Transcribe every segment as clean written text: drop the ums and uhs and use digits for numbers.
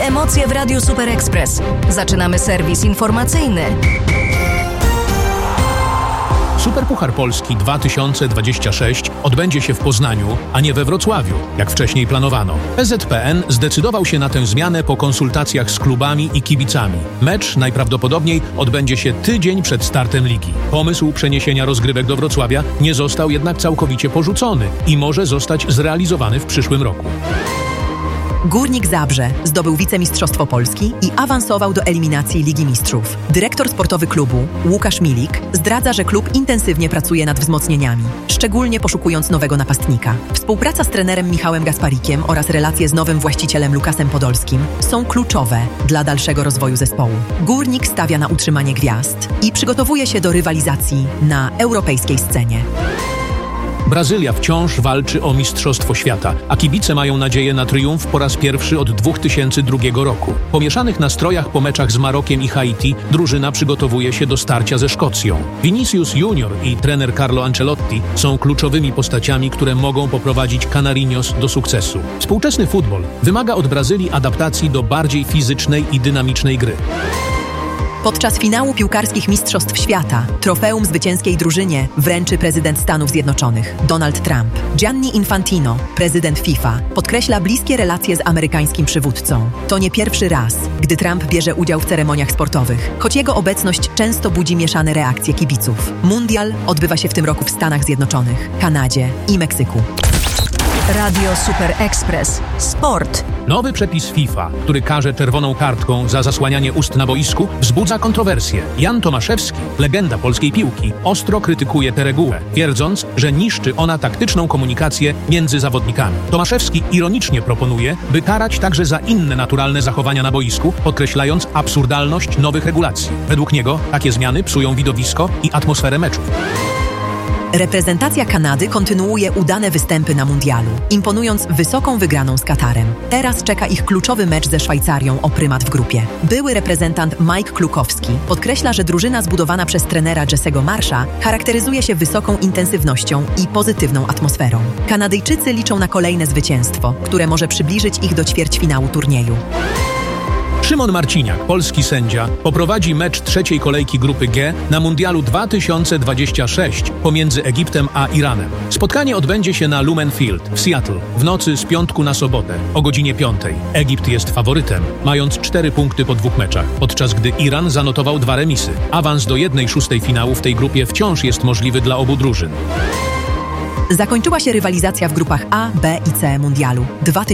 emocje w Radiu Super Express. Zaczynamy serwis informacyjny. Superpuchar Polski 2026 odbędzie się w Poznaniu, a nie we Wrocławiu, jak wcześniej planowano. PZPN zdecydował się na tę zmianę po konsultacjach z klubami i kibicami. Mecz najprawdopodobniej odbędzie się tydzień przed startem ligi. Pomysł przeniesienia rozgrywek do Wrocławia nie został jednak całkowicie porzucony i może zostać zrealizowany w przyszłym roku. Górnik Zabrze zdobył wicemistrzostwo Polski i awansował do eliminacji Ligi Mistrzów. Dyrektor sportowy klubu, Łukasz Milik, zdradza, że klub intensywnie pracuje nad wzmocnieniami, szczególnie poszukując nowego napastnika. Współpraca z trenerem Michałem Gasparikiem oraz relacje z nowym właścicielem Lukasem Podolskim są kluczowe dla dalszego rozwoju zespołu. Górnik stawia na utrzymanie gwiazd i przygotowuje się do rywalizacji na europejskiej scenie. Brazylia wciąż walczy o Mistrzostwo Świata, a kibice mają nadzieję na triumf po raz pierwszy od 2002 roku. Po mieszanych nastrojach po meczach z Marokiem i Haiti drużyna przygotowuje się do starcia ze Szkocją. Vinicius Junior i trener Carlo Ancelotti są kluczowymi postaciami, które mogą poprowadzić Canarinhos do sukcesu. Współczesny futbol wymaga od Brazylii adaptacji do bardziej fizycznej i dynamicznej gry. Podczas finału piłkarskich Mistrzostw Świata trofeum zwycięskiej drużynie wręczy prezydent Stanów Zjednoczonych Donald Trump. Gianni Infantino, prezydent FIFA, podkreśla bliskie relacje z amerykańskim przywódcą. To nie pierwszy raz, gdy Trump bierze udział w ceremoniach sportowych, choć jego obecność często budzi mieszane reakcje kibiców. Mundial odbywa się w tym roku w Stanach Zjednoczonych, Kanadzie i Meksyku. Radio Super Express. Sport. Nowy przepis FIFA, który karze czerwoną kartką za zasłanianie ust na boisku, wzbudza kontrowersje. Jan Tomaszewski, legenda polskiej piłki, ostro krytykuje tę regułę, twierdząc, że niszczy ona taktyczną komunikację między zawodnikami. Tomaszewski ironicznie proponuje, by karać także za inne naturalne zachowania na boisku, podkreślając absurdalność nowych regulacji. Według niego takie zmiany psują widowisko i atmosferę meczów. Reprezentacja Kanady kontynuuje udane występy na mundialu, imponując wysoką wygraną z Katarem. Teraz czeka ich kluczowy mecz ze Szwajcarią o prymat w grupie. Były reprezentant Mike Klukowski podkreśla, że drużyna zbudowana przez trenera Jesse'ego Marsha charakteryzuje się wysoką intensywnością i pozytywną atmosferą. Kanadyjczycy liczą na kolejne zwycięstwo, które może przybliżyć ich do ćwierćfinału turnieju. Szymon Marciniak, polski sędzia, poprowadzi mecz trzeciej kolejki grupy G na Mundialu 2026 pomiędzy Egiptem a Iranem. Spotkanie odbędzie się na Lumen Field w Seattle w nocy z piątku na sobotę o godzinie 5. Egipt jest faworytem, mając 4 punkty po 2 meczach, podczas gdy Iran zanotował 2 remisy. Awans do 1/6 finału w tej grupie wciąż jest możliwy dla obu drużyn. Zakończyła się rywalizacja w grupach A, B i C Mundialu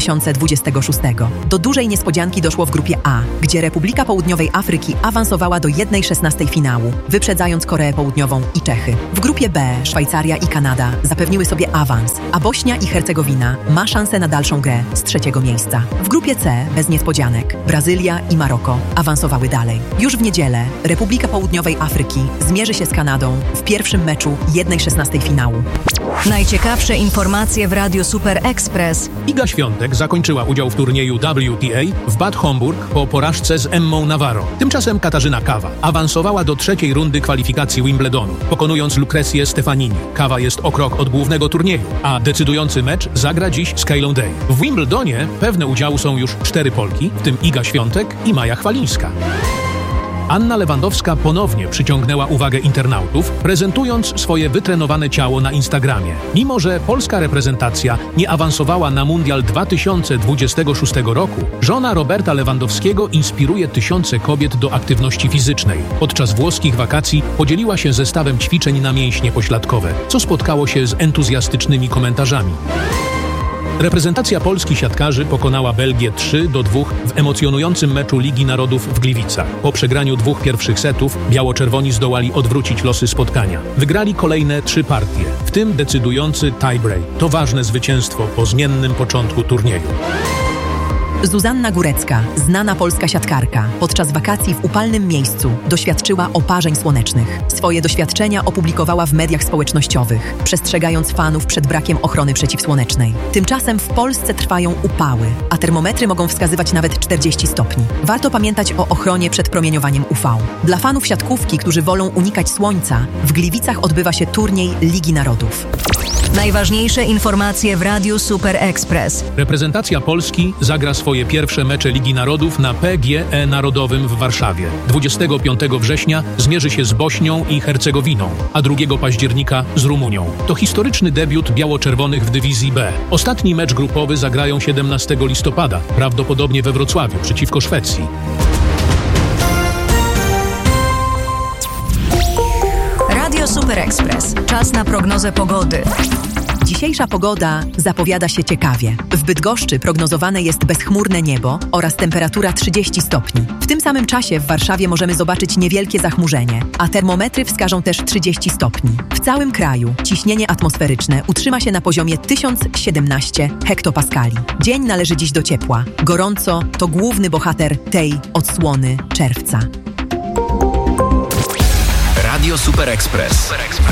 2026. Do dużej niespodzianki doszło w grupie A, gdzie Republika Południowej Afryki awansowała do 1/16 finału, wyprzedzając Koreę Południową i Czechy. W grupie B Szwajcaria i Kanada zapewniły sobie awans, a Bośnia i Hercegowina ma szansę na dalszą grę z 3. miejsca. W grupie C, bez niespodzianek, Brazylia i Maroko awansowały dalej. Już w niedzielę Republika Południowej Afryki zmierzy się z Kanadą w pierwszym meczu 1/16 finału. Najciekawsze informacje w Radiu Super Express. Iga Świątek zakończyła udział w turnieju WTA w Bad Homburg po porażce z Emmą Navarro. Tymczasem Katarzyna Kawa awansowała do 3. rundy kwalifikacji Wimbledonu, pokonując Lucrezję Stefanini. Kawa jest o krok od głównego turnieju, a decydujący mecz zagra dziś z Keilą Day. W Wimbledonie pewne udziału są już 4 Polki, w tym Iga Świątek i Maja Chwalińska. Anna Lewandowska ponownie przyciągnęła uwagę internautów, prezentując swoje wytrenowane ciało na Instagramie. Mimo że polska reprezentacja nie awansowała na Mundial 2026 roku, żona Roberta Lewandowskiego inspiruje tysiące kobiet do aktywności fizycznej. Podczas włoskich wakacji podzieliła się zestawem ćwiczeń na mięśnie pośladkowe, co spotkało się z entuzjastycznymi komentarzami. Reprezentacja Polski siatkarzy pokonała Belgię 3-2 w emocjonującym meczu Ligi Narodów w Gliwicach. Po przegraniu 2 pierwszych setów biało-czerwoni zdołali odwrócić losy spotkania. Wygrali kolejne 3 partie, w tym decydujący tie-break. To ważne zwycięstwo po zmiennym początku turnieju. Zuzanna Górecka, znana polska siatkarka, podczas wakacji w upalnym miejscu doświadczyła oparzeń słonecznych. Swoje doświadczenia opublikowała w mediach społecznościowych, przestrzegając fanów przed brakiem ochrony przeciwsłonecznej. Tymczasem w Polsce trwają upały, a termometry mogą wskazywać nawet 40 stopni. Warto pamiętać o ochronie przed promieniowaniem UV. Dla fanów siatkówki, którzy wolą unikać słońca, w Gliwicach odbywa się turniej Ligi Narodów. Najważniejsze informacje w Radiu Super Express. Reprezentacja Polski zagra swój swoje pierwsze mecze Ligi Narodów na PGE Narodowym w Warszawie. 25 września zmierzy się z Bośnią i Hercegowiną, a 2 października z Rumunią. To historyczny debiut biało-czerwonych w dywizji B. Ostatni mecz grupowy zagrają 17 listopada, prawdopodobnie we Wrocławiu, przeciwko Szwecji. Radio Super Express. Czas na prognozę pogody. Dzisiejsza pogoda zapowiada się ciekawie. W Bydgoszczy prognozowane jest bezchmurne niebo oraz temperatura 30 stopni. W tym samym czasie w Warszawie możemy zobaczyć niewielkie zachmurzenie, a termometry wskażą też 30 stopni. W całym kraju ciśnienie atmosferyczne utrzyma się na poziomie 1017 hektopaskali. Dzień należy dziś do ciepła. Gorąco to główny bohater tej odsłony czerwca. Radio Super Express.